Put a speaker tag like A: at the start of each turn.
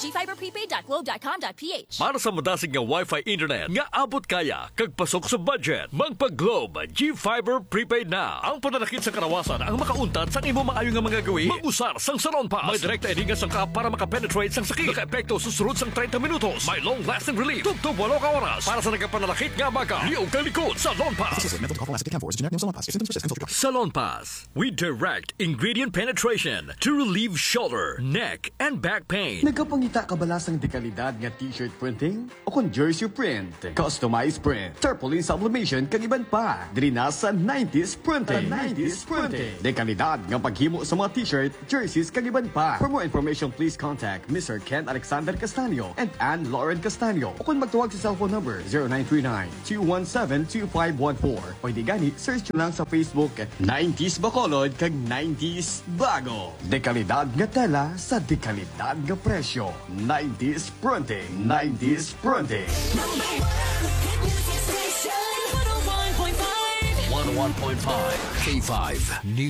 A: gfiberprepaid.globe.com.ph.
B: Para sa madasig nga Wi-Fi internet nga abot kaya kag pasok sa budget, magpa-Globe G-Fiber Prepaid na. Ang pananakit sa karawasan ang makauntat sa imo maayo nga mga gawi, mag-usar sang Salon Pass. May direkta edinga sang ka para makapenetrate sang sakit. Naka-epekto susunod sang 30 minutos. May long-lasting relief. Tugtog 8 ka oras. Para sa nagapananakit nga baka, liog kang likod. Salon Pass. Salon Pass. We direct ingredient penetration to relieve shoulder, neck, and back pain.
C: Nagkapangita ka balasang dekalidad nga t-shirt printing? O kung jersey print, customized print, tarpaulin sublimation kag iban pa. Diri na sa 90s Printing. Dekalidad nga paghimo sa mga t-shirt, jerseys kag iban pa. For more information, please contact Mr. Ken Alexander Castaño and Ann Lauren Castaño. O kung magtuwag sa cellphone number 0939-217-2514. O di gani, search nyo lang sa Facebook 90s Bacolod kag 90s Bago. Dekalidad nga tela sa dekalidad nga presyo. 90s Printing. 90s Printing.
B: 101.5 K5 News.